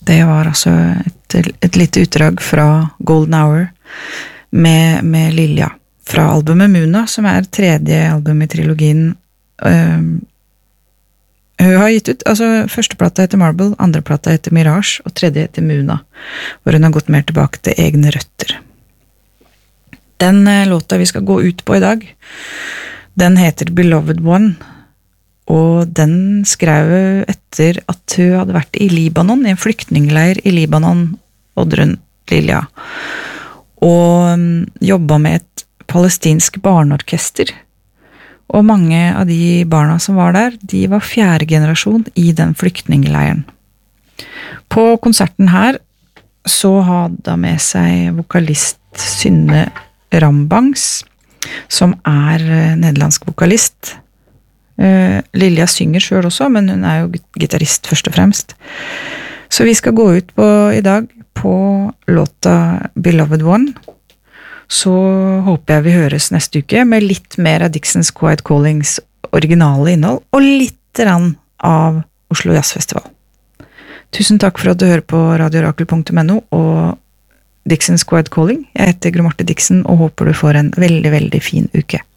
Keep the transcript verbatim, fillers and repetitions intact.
Det var altså et, et lite utdrag fra Golden Hour med, med Lilja, fra albumet Muna, som er tredje album i trilogien. Um, hun har gitt ut, altså første plata heter Marble, andre plata heter Mirage, og tredje heter Muna, hvor hun har gått mer tilbake til egne røtter. Den uh, låta vi skal gå ut på i dag, den heter Beloved One, og den skrev hun etter at hun hadde vært i Libanon, i en flyktningleir i Libanon, Oddrun Lilja, og um, jobbet med et palestinsk barneorkester. Og mange av de barna som var der, de var fjerde generasjon i den flyktningleiren. På konserten her så hadde hun med seg vokalist Synne Rambangs, som er nederlandsk vokalist. Uh, Lilja synger selv også, men hun er jo gitarist først og fremst. Så vi skal gå ut på i dag på låta Beloved One. Så håper jeg vi høres neste uke med litt mer av Dixons Quiet Callings originale innhold, og litt av Oslo Jazz Festival. Tusen takk for at du hører på radio orakel punktum no og Dixons Quiet Calling. Jeg heter Gro Marte Dixon og håper du får en veldig, veldig fin uke.